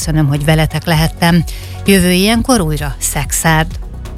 köszönöm, hogy veletek lehettem. Jövő ilyenkor újra Szexárd.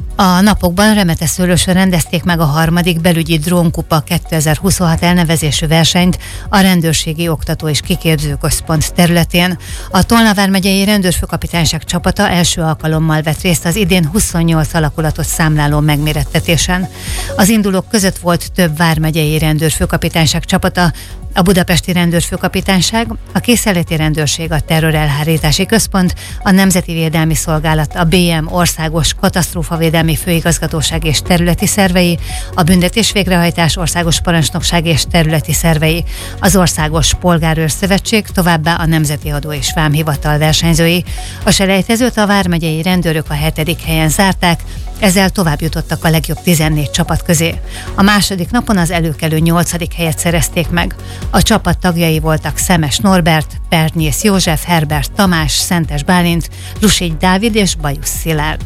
A napokban Remeteszőlősön rendezték meg a 3. belügyi drónkupa 2026 elnevezésű versenyt a Rendőrségi Oktató és Kiképzőközpont területén. A Tolna vármegyei rendőrfőkapitányság csapata első alkalommal vett részt az idén 28 alakulatot számláló megmérettetésen. Az indulók között volt több vármegyei rendőrfőkapitányság csapata, a Budapesti Rendőrfőkapitányság, a Készenléti Rendőrség, a Terrorelhárítási Központ, a Nemzeti Védelmi Szolgálat, a BM Országos Katasztrófavédelmi Főigazgatóság és területi szervei, a Büntetés Végrehajtás Országos Parancsnokság és területi szervei, az Országos Polgárőr Szövetség, továbbá a Nemzeti Adó és Vámhivatal versenyzői. A selejtezőt a vármegyei rendőrök a 7. helyen zárták, ezzel tovább jutottak a legjobb 14 csapat közé. A második napon az előkelő 8. helyet szerezték meg. A csapat tagjai voltak Szemes Norbert, Pernyész József, Herbert Tamás, Szentes Bálint, Rusigy Dávid és Bajusz Szilárd.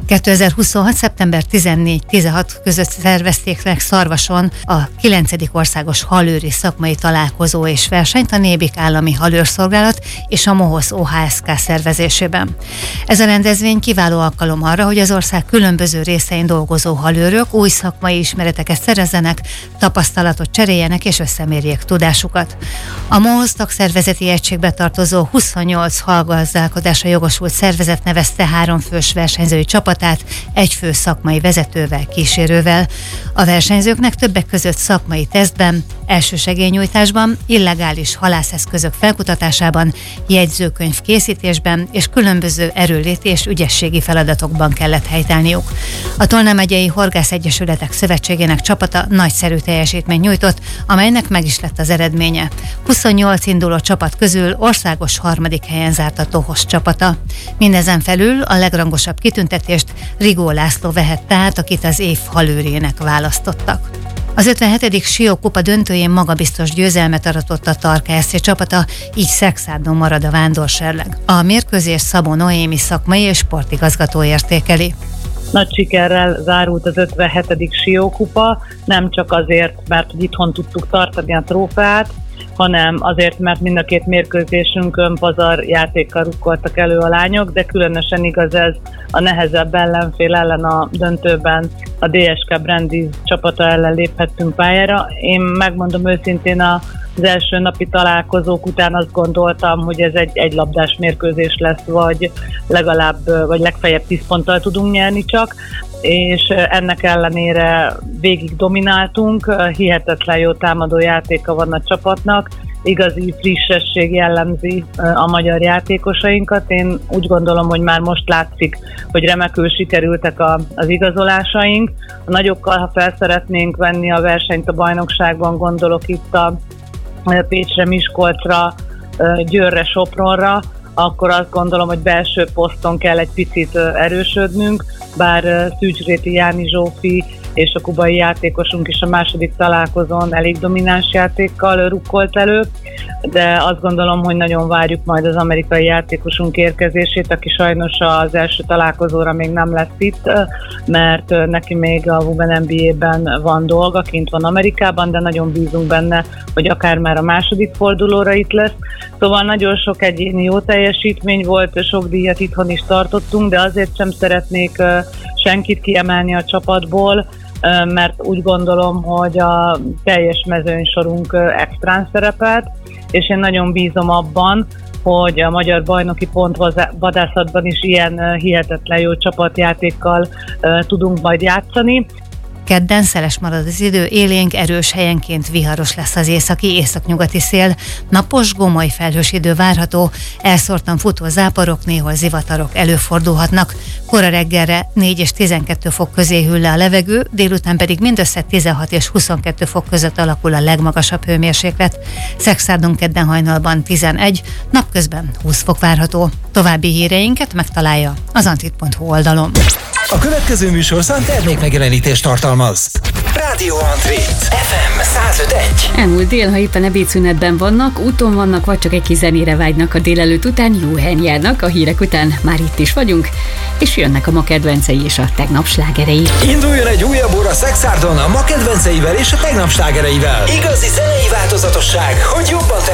2026. szeptember 14-16 között szervezték meg Szarvason a 9. országos halőri szakmai találkozó és versenyt a Nébik Állami Halőrszolgálat és a MOHOSZ OHSK szervezésében. Ez a rendezvény kiváló alkalom arra, hogy az ország különböző részein dolgozó halőrök új szakmai ismereteket szerezzenek, tapasztalatot cseréljenek és összemérjék tudásukat. A MOHOSZ tagszervezeti egységbe tartozó 28 halgazdálkodásra jogosult szervezet nevezte 3 fős versenyzői csapatát, egy fő szakmai vezetővel, kísérővel. A versenyzőknek többek között szakmai tesztben, elsősegélynyújtásban, illegális halászeszközök felkutatásában, jegyzőkönyv készítésben és különböző erőléti és ügyességi feladatokban kellett helytállniuk. A Tolna megyei Horgászegyesületek Szövetségének csapata nagyszerű teljesítményt nyújtott, amelynek meg is lett az eredménye. 28 induló csapat közül országos 3. helyen zárt a Tohosz csapata. Mindezen felül a legrangosabb kitüntetést Rigó László vehette át, akit az év halőrének választottak. Az 57. Siókupa döntőjén magabiztos győzelmet aratott a Tarka SC csapata, így Szexárdon marad a vándorserleg. A mérkőzés Szabó Noémi szakmai és sportigazgató értékeli. Nagy sikerrel zárult az 57. Siókupa, nem csak azért, mert itthon tudtuk tartani a trófeát, hanem azért, mert mind a 2 mérkőzésünkön pazar játékkal rukkoltak elő a lányok, de különösen igaz ez a nehezebb ellenfél ellen a döntőben, a DSK Brandiz csapata ellen léphettünk pályára. Én megmondom őszintén, az első napi találkozók után azt gondoltam, hogy ez egy labdás mérkőzés lesz, vagy legfeljebb 10 ponttal tudunk nyerni csak, és ennek ellenére végig domináltunk, hihetetlen jó támadó játéka van a csapatnak, igazi frissesség jellemzi a magyar játékosainkat. Én úgy gondolom, hogy már most látszik, hogy remekül sikerültek az igazolásaink. A nagyokkal, ha fel szeretnénk venni a versenyt a bajnokságban, gondolok itt a Pécsre, Miskolcra, Győrre, Sopronra, akkor azt gondolom, hogy belső poszton kell egy picit erősödnünk, bár Szűcsréti Jáni Zsófi és a kubai játékosunk is a második találkozón elég domináns játékkal rukkolt elő, de azt gondolom, hogy nagyon várjuk majd az amerikai játékosunk érkezését, aki sajnos az első találkozóra még nem lesz itt, mert neki még a Women NBA-ben van dolga, kint van Amerikában, de nagyon bízunk benne, hogy akár már a második fordulóra itt lesz. Szóval nagyon sok egyéni jó teljesítmény volt, sok díjat itthon is tartottunk, de azért sem szeretnék senkit kiemelni a csapatból, mert úgy gondolom, hogy a teljes mezőnysorunk extrán szerepelt, és én nagyon bízom abban, hogy a magyar bajnoki pontvadászatban is ilyen hihetetlen jó csapatjátékkal tudunk majd játszani. Kedden szeles marad az idő, élénk, erős, helyenként viharos lesz az északi-északnyugati szél, napos, gomoly felhős idő várható, elszórtan futó záporok, néhol zivatarok előfordulhatnak. Kora reggelre 4 és 12 fok közé hűl le a levegő, délután pedig mindössze 16 és 22 fok között alakul a legmagasabb hőmérséklet. Szexárdon kedden hajnalban 11, napközben 20 fok várható. További híreinket megtalálja az antit.hu oldalon. A következő műsorszám termékmegjelenítést tartalmaz. Rádió Antrét, FM 105.1. Elmúlt dél, ha éppen ebédszünetben vannak, úton vannak, vagy csak egy kis zenére vágynak a délelőtt után, jó helyen járnak, a hírek után már itt is vagyunk, és jönnek a ma kedvencei és a tegnap slágerei. Induljon egy újabb óra Szexárdon a ma kedvenceivel és a tegnap slágereivel. Igazi zenei változatosság, hogy jobban